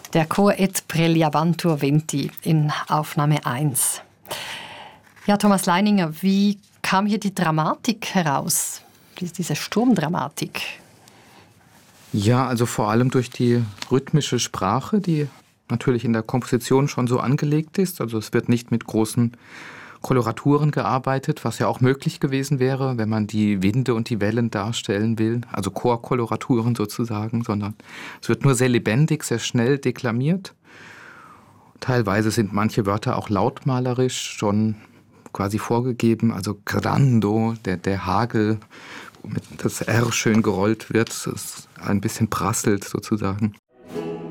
Der Chor Et Preliabantur Venti in Aufnahme 1. Ja, Thomas Leininger, wie kam hier die Dramatik heraus, diese Sturmdramatik? Ja, also vor allem durch die rhythmische Sprache, die natürlich in der Komposition schon so angelegt ist. Also es wird nicht mit großen Koloraturen gearbeitet, was ja auch möglich gewesen wäre, wenn man die Winde und die Wellen darstellen will, also Chorkoloraturen sozusagen, sondern es wird nur sehr lebendig, sehr schnell deklamiert. Teilweise sind manche Wörter auch lautmalerisch schon quasi vorgegeben, also grando, der Hagel, womit das R schön gerollt wird, es ein bisschen prasselt sozusagen.